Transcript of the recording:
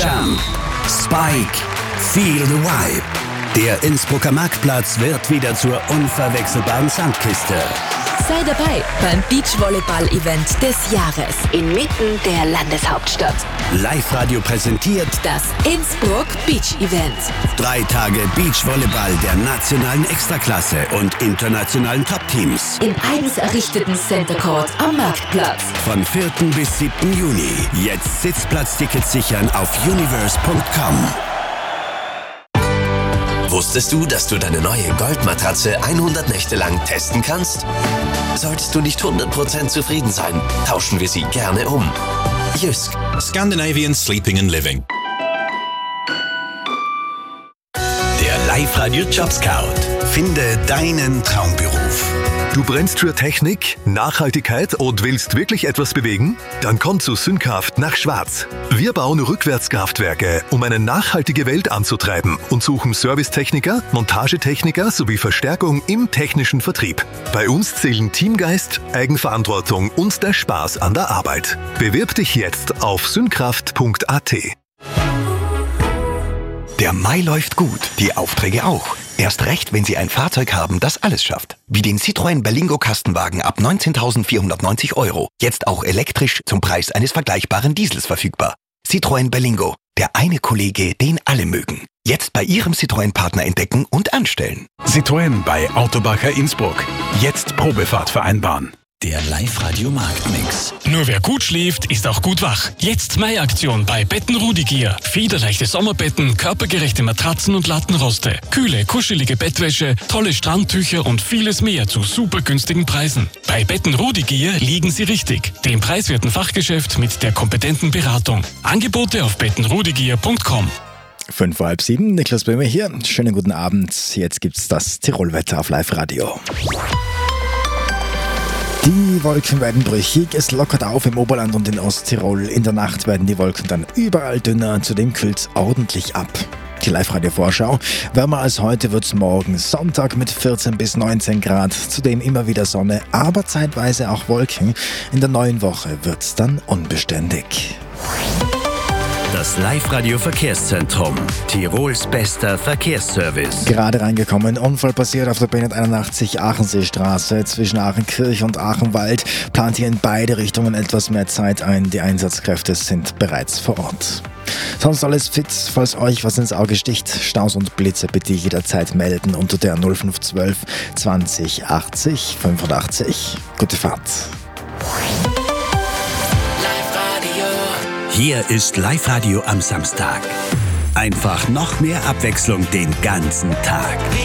Jump, Spike, Feel the Vibe. Der Innsbrucker Marktplatz wird wieder zur unverwechselbaren Sandkiste. Sei dabei beim Beachvolleyball-Event des Jahres inmitten der Landeshauptstadt. Live-Radio präsentiert Das Innsbruck Beach Event. 3 Tage Beachvolleyball der nationalen Extraklasse und internationalen Top-Teams. Im eigens errichteten Center Court am Marktplatz. Von 4. bis 7. Juni. Jetzt Sitzplatztickets sichern auf universe.com. Wusstest du, dass du deine neue Goldmatratze 100 Nächte lang testen kannst? Solltest du nicht 100% zufrieden sein, tauschen wir sie gerne um. Jysk. Scandinavian Sleeping and Living. Der Live-Radio Jobscout. Finde deinen Traumberuf. Du brennst für Technik, Nachhaltigkeit und willst wirklich etwas bewegen? Dann komm zu Synkraft nach Schwarz. Wir bauen Rückwärtskraftwerke, um eine nachhaltige Welt anzutreiben und suchen Servicetechniker, Montagetechniker sowie Verstärkung im technischen Vertrieb. Bei uns zählen Teamgeist, Eigenverantwortung und der Spaß an der Arbeit. Bewirb dich jetzt auf synkraft.at. Der Mai läuft gut, die Aufträge auch. Erst recht, wenn Sie ein Fahrzeug haben, das alles schafft. Wie den Citroën Berlingo Kastenwagen ab 19.490 €. Jetzt auch elektrisch zum Preis eines vergleichbaren Diesels verfügbar. Citroën Berlingo, der eine Kollege, den alle mögen. Jetzt bei Ihrem Citroën-Partner entdecken und anstellen. Citroën bei Autobacher Innsbruck. Jetzt Probefahrt vereinbaren. Der Live-Radio Marktmix. Nur wer gut schläft, ist auch gut wach. Jetzt Mai-Aktion bei Betten Rudigier. Federleichte Sommerbetten, körpergerechte Matratzen und Lattenroste. Kühle, kuschelige Bettwäsche, tolle Strandtücher und vieles mehr zu super günstigen Preisen. Bei Betten Rudigier liegen Sie richtig. Dem preiswerten Fachgeschäft mit der kompetenten Beratung. Angebote auf bettenrudigier.com. 6:05, Niklas Böhmer hier. Schönen guten Abend. Jetzt gibt's das Tirolwetter auf Live-Radio. Die Wolken werden brüchig, es lockert auf im Oberland und in Osttirol. In der Nacht werden die Wolken dann überall dünner, zudem kühlt es ordentlich ab. Die Live-Radio-Vorschau. Wärmer als heute wird's morgen Sonntag mit 14 bis 19 Grad. Zudem immer wieder Sonne, aber zeitweise auch Wolken. In der neuen Woche wird's dann unbeständig. Das Live-Radio Verkehrszentrum. Tirols bester Verkehrsservice. Gerade reingekommen, Unfall passiert auf der B81 Aachenseestraße zwischen Aachenkirch und Aachenwald. Plant hier in beide Richtungen etwas mehr Zeit ein. Die Einsatzkräfte sind bereits vor Ort. Sonst alles fit, falls euch was ins Auge sticht. Staus und Blitze bitte jederzeit melden unter der 0512 20 80 85. Gute Fahrt. Hier ist Live-Radio am Samstag. Einfach noch mehr Abwechslung den ganzen Tag.